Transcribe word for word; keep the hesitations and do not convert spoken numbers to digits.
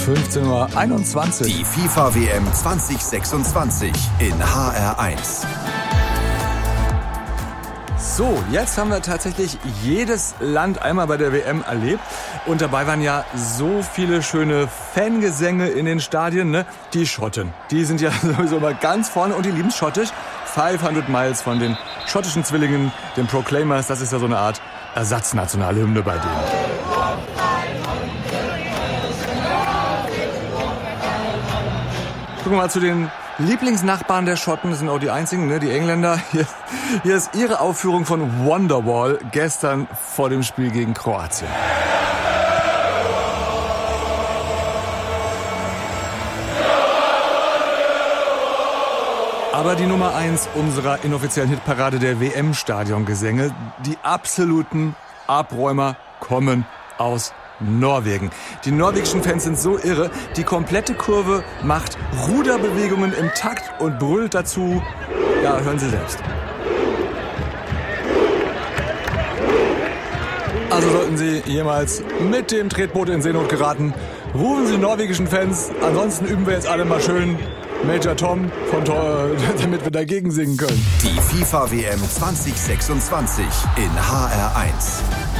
fünfzehn Uhr einundzwanzig. Die FIFA-W M zwanzig sechsundzwanzig in H R eins. So, jetzt haben wir tatsächlich jedes Land einmal bei der W M erlebt. Und dabei waren ja so viele schöne Fangesänge in den Stadien, ne? Die Schotten, die sind ja sowieso mal ganz vorne und die lieben schottisch. fünfhundert Miles von den schottischen Zwillingen, den Proclaimers, das ist ja so eine Art ersatznationale Hymne bei denen. Gucken wir mal zu den Lieblingsnachbarn der Schotten, das sind auch die einzigen, ne, die Engländer. Hier, hier ist ihre Aufführung von Wonderwall gestern vor dem Spiel gegen Kroatien. Aber die Nummer eins unserer inoffiziellen Hitparade der W M-Stadiongesänge, die absoluten Abräumer, kommen aus Norwegen. Die norwegischen Fans sind so irre, die komplette Kurve macht Ruderbewegungen im Takt und brüllt dazu. Ja, hören Sie selbst. Also sollten Sie jemals mit dem Tretboot in Seenot geraten, rufen Sie norwegischen Fans. Ansonsten üben wir jetzt alle mal schön Major Tom, von Tor, damit wir dagegen singen können. Die FIFA-W M zwanzig sechsundzwanzig in H R eins.